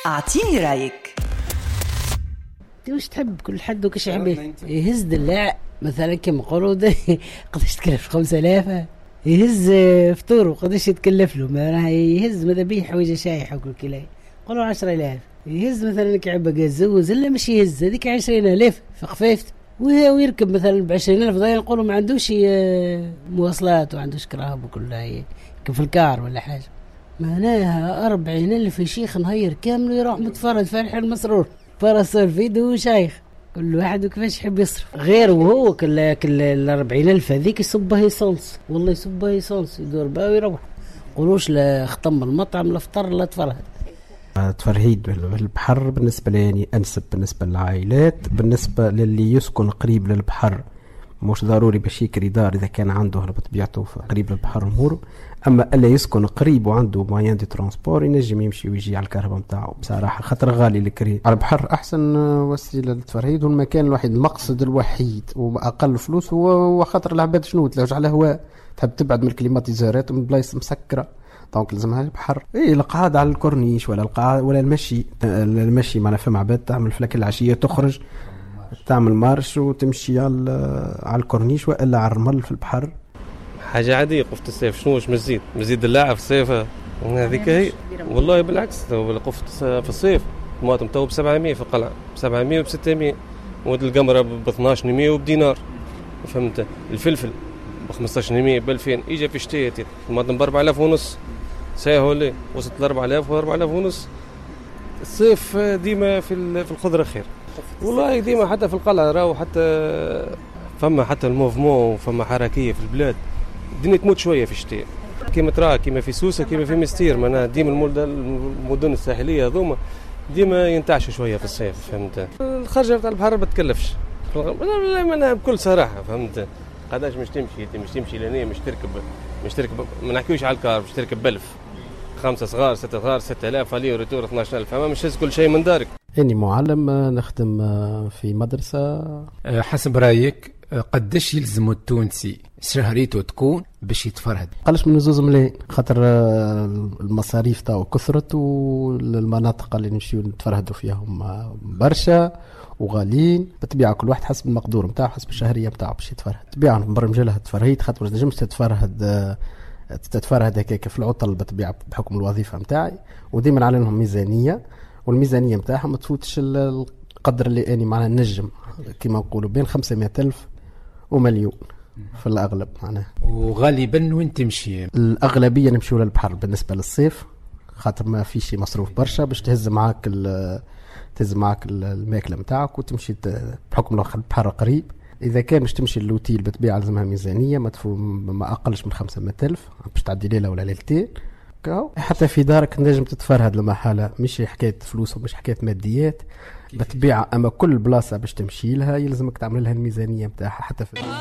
أعطيني رأيك. واش تحب كل حد وكاش يحب يهز دلاع مثلا كيما نقولوا قداش تكلف 5000 يهز فطور قداش يتكلف له ما راه يهز ماذا بيه حويجه شايحه وكل كلاي نقولوا 10000 يهز مثلا كعبه غازوز لا ماشي يهز هذيك 20000 في خفيفته ويركب مثلا ب 20000 ضايع نقولوا ما عندوش مواصلات وعندوش كراهب وكلها كيف الكار ولا حاجه معناها 40000 يا شيخ نهير كامل يروح متفرج فرح المسرور باراسول فيدو شيخ كل واحد وكيفاش يحب يصرف غير وهو كل 40000 هذيك يصبها يسونس والله يصبها يسونس يدور بها ويروح قولوش لا ختم المطعم لا فطر لا تفرهد. تفرهيد بالبحر بالنسبة لي يعني أنسب بالنسبة للعائلات. بالنسبة للي يسكن قريب للبحر مش ضروري باش يكري دار إذا كان عنده بطبيعته قريب للبحر أموره. أما اللي يسكن قريب وعنده مايان دي ترانسبور ينجم يمشي ويجي على الكهرباء متاعه بصراحة خاطر غالي الكري على البحر أحسن وسيلة للتفرهيد والمكان الوحيد المقصد الوحيد وأقل فلوس هو خاطر العباد شنو تلاش على هواء تحب تبعد من الكليماتيزارات ومن بلايص مسكرة دونك لازمها البحر القعاد على الكورنيش ولا القعاد ولا المشي معنا فما عباد تعمل فلك العشية تخرج تعمل مارش وتمشي على الكورنيش وإلا على الرمل في البحر حاجة عادية. قفت الصيف شنو مزيد اللاعب في الصيف هذيك هي والله بالعكس قفت في الصيف طماطم تو ب700 في القلعة ب700 وب600 ود القمرة ب1200 وبدينار فهمت. الفلفل ب1500 ب2000 إجا في شتية طماطم ب4000 ونص ساهو لي وصلت ل4000 و4000 ونص. الصيف ديما في الخضرة خير والله ديما حتى في القلعة راهو حتى الموفمون وفما حركية في البلاد الدنيا تموت شوية في الشتاء كيما ترى كيما في سوسة كيما في مستير معناها ديما المدن الساحلية هذوما ديما ينتعشوا شوية في الصيف فهمت. الخرجة بتاع البحر ما تكلفش لا بكل صراحة فهمت. قداش مش تمشي لهنا مش تركب ما نحكيوش على الكار مش تركب ب1000 5 صغار 6 صغار 6000 عليه وريتور 12000 فما مش كل شيء من دارك. إني معلم نخدم في مدرسة. حسب رأيك قداش يلزم التونسي شهريته تكون باش يتفرهد؟ قالش من 2 ملايين خاطر المصاريف تاعو كثرت والمناطق اللي نمشيو نتفرهدوا فيهم برشا وغاليين بطبيعة كل واحد حسب المقدور متاعه حسب الشهرية متاعه باش يتفرهد. طبيعة نبرمج لها التفرهيد خاطر ما نجمش تتفرهد هكاك في العطل بطبيعة بحكم الوظيفة متاعي وديما عليهم ميزانية والميزانية متاعها ما تفوتش القدر اللي أنا معنا نجم كما نقولوا بين 500,000 ومليون في الأغلب معناه. وغالبا وين تمشي؟ الأغلبية نمشيو للبحر بالنسبة للصيف خاطر ما فيش مصروف برشا باش تهز معك الماكلة متاعك وتمشي بحكم البحر قريب. إذا كان مش تمشي اللوتيل بطبيعة لازمها ميزانية ما أقلش من 500,000 باش تعدي ليلة ولا ليلتين. حتى في دارك نجم تتفرهد لما حالة مش حكاية فلوس ومش حكاية ماديات بطبيعة. أما كل بلاصة باش تمشي لها يلزمك تعمل لها الميزانية متاعها حتى في